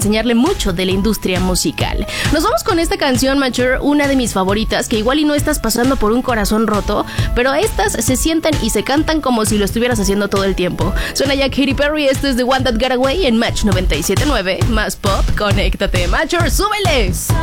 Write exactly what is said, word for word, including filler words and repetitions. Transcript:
enseñarle mucho de la industria musical. Nos vamos con esta canción, Mature, una de mis favoritas, que igual y no estás pasando por un corazón roto, pero estas se sienten y se cantan como si lo estuvieras haciendo todo el tiempo. Suena ya Katy Perry, esto es The One That Got Away en Match noventa y siete punto nueve, más pop, conéctate, Mature, súbeles.